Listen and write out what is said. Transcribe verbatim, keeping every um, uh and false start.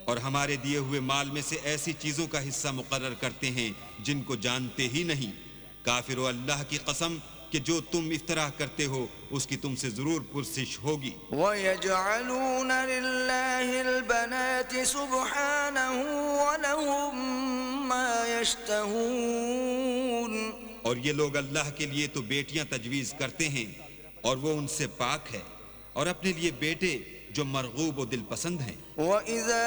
और हमारे दिए हुए माल में से ऐसी चीजों का हिस्सा मुकर्रर करते हैं जिनको जानते ही नहीं। काफिरो, अल्लाह की कसम कि जो तुम इफ्तरा करते हो उसकी तुमसे जरूर पुरसिश होगी। वयजअलून लिल्लाहिल बनाति सुब्हानहु व लहुम मा यश्तहून। और ये लोग अल्लाह के लिए तो बेटियां तजवीज करते हैं और वो उनसे पाक है, और अपने लिए बेटे जो मरगूब व दिल पसंद हैं।